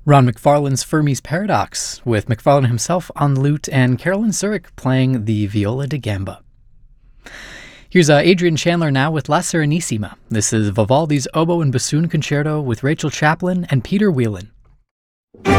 Ron McFarlane's Fermi's Paradox, with McFarlane himself on lute and Carolyn Zurich playing the viola da gamba. Here's Adrian Chandler now with La Serenissima. This is Vivaldi's Oboe and Bassoon Concerto with Rachel Chaplin and Peter Whelan.